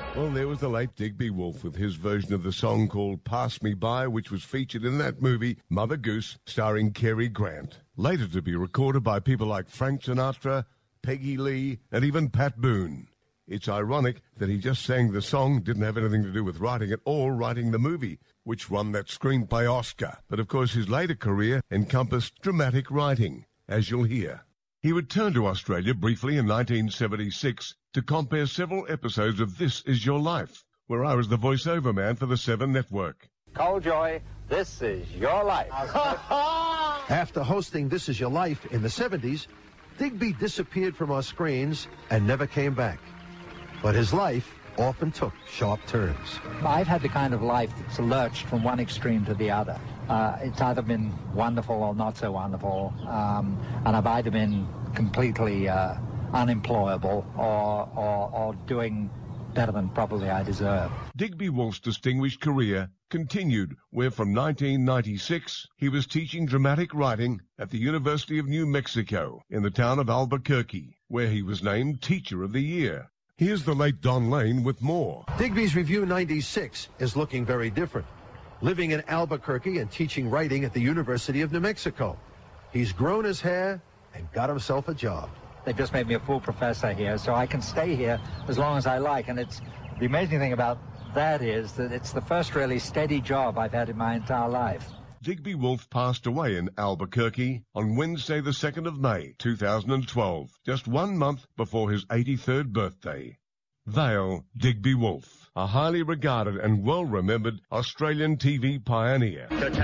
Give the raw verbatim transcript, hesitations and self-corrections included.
Well, there was the late Digby Wolfe with his version of the song called Pass Me By, which was featured in that movie, Mother Goose, starring Cary Grant. Later to be recorded by people like Frank Sinatra, Peggy Lee, and even Pat Boone. It's ironic that he just sang the song, didn't have anything to do with writing it or writing the movie, which won that screenplay Oscar. But of course his later career encompassed dramatic writing, as you'll hear. He returned to Australia briefly in nineteen seventy-six to compare several episodes of This Is Your Life, where I was the voiceover man for the Seven Network. Cole Joy, This Is Your Life. After hosting This Is Your Life in the seventies, Digby disappeared from our screens and never came back. But his life often took sharp turns. I've had the kind of life that's lurched from one extreme to the other. Uh, it's either been wonderful or not so wonderful, um, and I've either been completely uh, unemployable or, or, or doing better than probably I deserve. Digby Wolfe's distinguished career continued, where from nineteen ninety-six he was teaching dramatic writing at the University of New Mexico in the town of Albuquerque, where he was named Teacher of the Year. Here's the late Don Lane with more. Digby's Review ninety-six is looking very different. Living in Albuquerque and teaching writing at the University of New Mexico. He's grown his hair and got himself a job. They just made me a full professor here, so I can stay here as long as I like. And it's the amazing thing about that is that it's the first really steady job I've had in my entire life. Digby Wolfe passed away in Albuquerque on Wednesday the second of May, two thousand twelve, just one month before his eighty-third birthday. Vale Digby Wolfe, a highly regarded and well-remembered Australian T V pioneer.